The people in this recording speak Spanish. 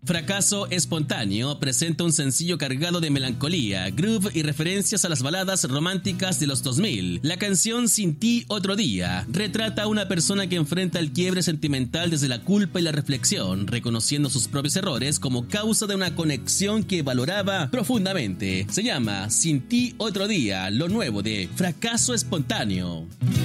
Fracaso Espontáneo presenta un sencillo cargado de melancolía, groove y referencias a las baladas románticas de los 2000. La canción Sin ti otro día retrata a una persona que enfrenta el quiebre sentimental desde la culpa y la reflexión, reconociendo sus propios errores como causa de una conexión que valoraba profundamente. Se llama Sin ti otro día, lo nuevo de Fracaso Espontáneo.